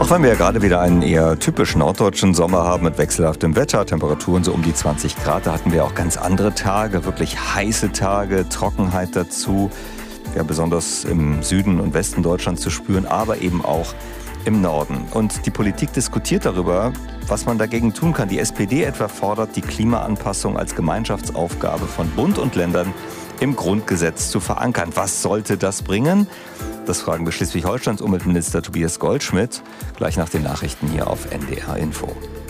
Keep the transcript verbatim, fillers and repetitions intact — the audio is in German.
Auch wenn wir ja gerade wieder einen eher typisch norddeutschen Sommer haben mit wechselhaftem Wetter, Temperaturen so um die zwanzig Grad, da hatten wir auch ganz andere Tage, wirklich heiße Tage, Trockenheit dazu, ja besonders im Süden und Westen Deutschlands zu spüren, aber eben auch im Norden. Und die Politik diskutiert darüber, was man dagegen tun kann. Die S P D etwa fordert, die Klimaanpassung als Gemeinschaftsaufgabe von Bund und Ländern im Grundgesetz zu verankern. Was sollte das bringen? Das fragen wir Schleswig-Holsteins Umweltminister Tobias Goldschmidt gleich nach den Nachrichten hier auf N D R Info.